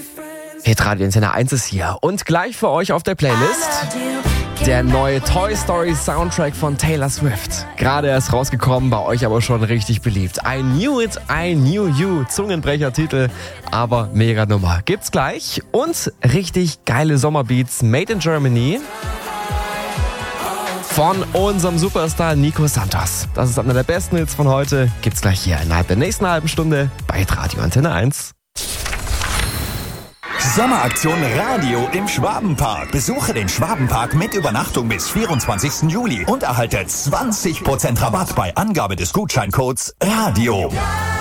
Hitradio Antenne 1 ist hier und gleich für euch auf der Playlist der neue Toy Story Soundtrack von Taylor Swift. Gerade erst rausgekommen, bei euch aber schon richtig beliebt. I Knew It, I Knew You. Zungenbrecher-Titel, aber mega Nummer. Gibt's gleich. Und richtig geile Sommerbeats made in Germany von unserem Superstar Nico Santos. Das ist einer der besten Hits von heute. Gibt's gleich hier innerhalb der nächsten halben Stunde bei Hitradio Antenne 1. Sommeraktion Radio im Schwabenpark. Besuche den Schwabenpark mit Übernachtung bis 24. Juli und erhalte 20% Rabatt bei Angabe des Gutscheincodes RADIO.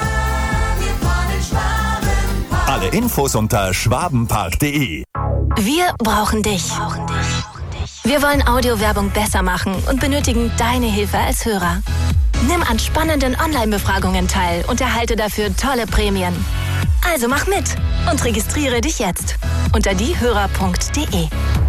Alle Infos unter schwabenpark.de. Wir brauchen dich. Wir wollen Audiowerbung besser machen und benötigen deine Hilfe als Hörer. Nimm an spannenden Online-Befragungen teil und erhalte dafür tolle Prämien. Also mach mit und registriere dich jetzt unter diehörer.de.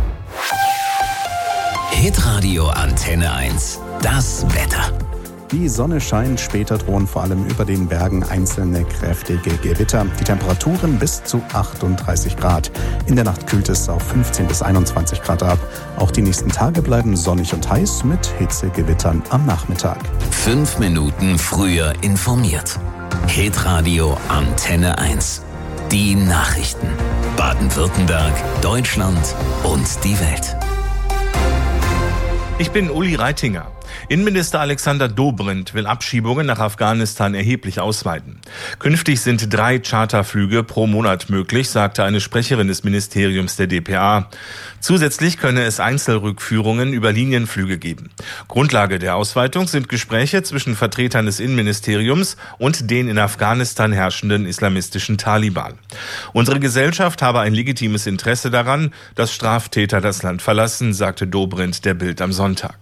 Hitradio Antenne 1. Das Wetter. Die Sonne scheint, später drohen vor allem über den Bergen einzelne kräftige Gewitter. Die Temperaturen bis zu 38 Grad. In der Nacht kühlt es auf 15 bis 21 Grad ab. Auch die nächsten Tage bleiben sonnig und heiß mit Hitzegewittern am Nachmittag. 5 Minuten früher informiert. Hitradio Antenne 1. Die Nachrichten. Baden-Württemberg, Deutschland und die Welt. Ich bin Uli Reitinger. Innenminister Alexander Dobrindt will Abschiebungen nach Afghanistan erheblich ausweiten. Künftig sind 3 Charterflüge pro Monat möglich, sagte eine Sprecherin des Ministeriums der dpa. Zusätzlich könne es Einzelrückführungen über Linienflüge geben. Grundlage der Ausweitung sind Gespräche zwischen Vertretern des Innenministeriums und den in Afghanistan herrschenden islamistischen Taliban. Unsere Gesellschaft habe ein legitimes Interesse daran, dass Straftäter das Land verlassen, sagte Dobrindt der Bild am Sonntag.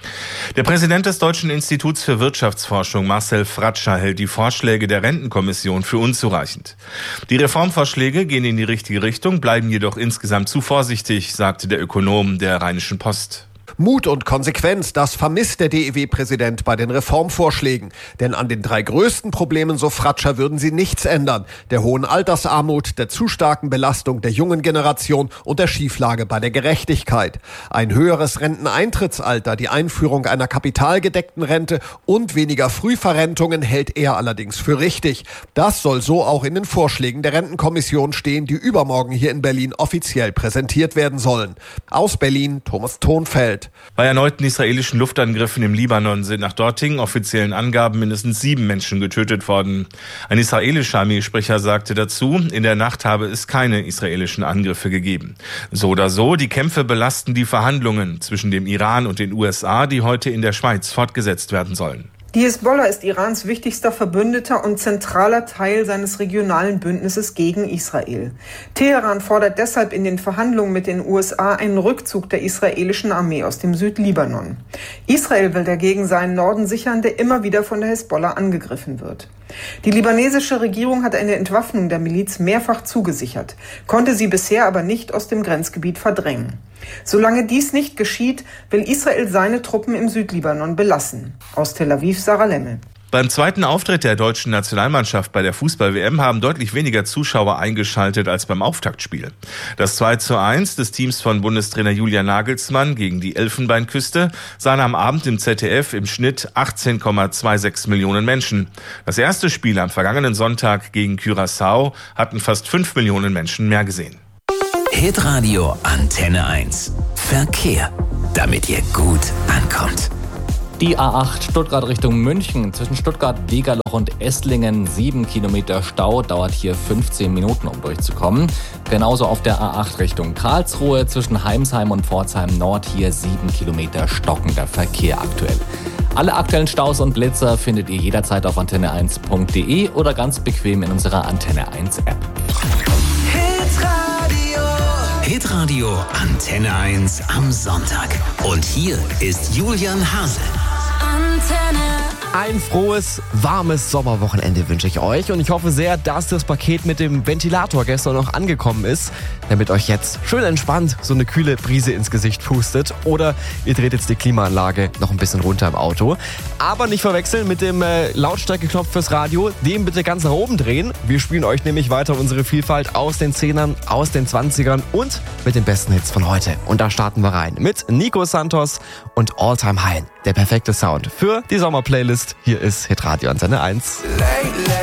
Der Präsident des Deutschen Instituts für Wirtschaftsforschung, Marcel Fratscher, hält die Vorschläge der Rentenkommission für unzureichend. Die Reformvorschläge gehen in die richtige Richtung, bleiben jedoch insgesamt zu vorsichtig, sagte der Ökonom der Rheinischen Post. Mut und Konsequenz, das vermisst der DEW-Präsident bei den Reformvorschlägen. Denn an den 3 größten Problemen, so Fratscher, würden sie nichts ändern. Der hohen Altersarmut, der zu starken Belastung der jungen Generation und der Schieflage bei der Gerechtigkeit. Ein höheres Renteneintrittsalter, die Einführung einer kapitalgedeckten Rente und weniger Frühverrentungen hält er allerdings für richtig. Das soll so auch in den Vorschlägen der Rentenkommission stehen, die übermorgen hier in Berlin offiziell präsentiert werden sollen. Aus Berlin, Thomas Thonfeld. Bei erneuten israelischen Luftangriffen im Libanon sind nach dortigen offiziellen Angaben mindestens 7 Menschen getötet worden. Ein israelischer Armeesprecher sagte dazu, in der Nacht habe es keine israelischen Angriffe gegeben. So oder so, die Kämpfe belasten die Verhandlungen zwischen dem Iran und den USA, die heute in der Schweiz fortgesetzt werden sollen. Die Hisbollah ist Irans wichtigster Verbündeter und zentraler Teil seines regionalen Bündnisses gegen Israel. Teheran fordert deshalb in den Verhandlungen mit den USA einen Rückzug der israelischen Armee aus dem Südlibanon. Israel will dagegen seinen Norden sichern, der immer wieder von der Hisbollah angegriffen wird. Die libanesische Regierung hat eine Entwaffnung der Miliz mehrfach zugesichert, konnte sie bisher aber nicht aus dem Grenzgebiet verdrängen. Solange dies nicht geschieht, will Israel seine Truppen im Südlibanon belassen. Aus Tel Aviv, Sarah Lemmel. Beim zweiten Auftritt der deutschen Nationalmannschaft bei der Fußball-WM haben deutlich weniger Zuschauer eingeschaltet als beim Auftaktspiel. Das 2:1 des Teams von Bundestrainer Julian Nagelsmann gegen die Elfenbeinküste sahen am Abend im ZDF im Schnitt 18,26 Millionen Menschen. Das erste Spiel am vergangenen Sonntag gegen Curaçao hatten fast 5 Millionen Menschen mehr gesehen. Hitradio Antenne 1. Verkehr, damit ihr gut ankommt. Die A8 Stuttgart Richtung München zwischen Stuttgart-Degerloch und Esslingen 7 Kilometer Stau, dauert hier 15 Minuten, um durchzukommen. Genauso auf der A8 Richtung Karlsruhe zwischen Heimsheim und Pforzheim Nord hier 7 Kilometer stockender Verkehr aktuell. Alle aktuellen Staus und Blitzer findet ihr jederzeit auf antenne1.de oder ganz bequem in unserer Antenne 1 App. Hitradio Antenne 1 am Sonntag. Und hier ist Julian Hase. Antenne 1. Ein frohes, warmes Sommerwochenende wünsche ich euch und ich hoffe sehr, dass das Paket mit dem Ventilator gestern noch angekommen ist, damit euch jetzt schön entspannt so eine kühle Brise ins Gesicht pustet oder ihr dreht jetzt die Klimaanlage noch ein bisschen runter im Auto. Aber nicht verwechseln mit dem Lautstärkeknopf fürs Radio, den bitte ganz nach oben drehen. Wir spielen euch nämlich weiter unsere Vielfalt aus den 10ern, aus den 20ern und mit den besten Hits von heute. Und da starten wir rein mit Nico Santos und All Time High. Der perfekte Sound für die Sommerplaylist. Hier ist Hitradio Antenne 1.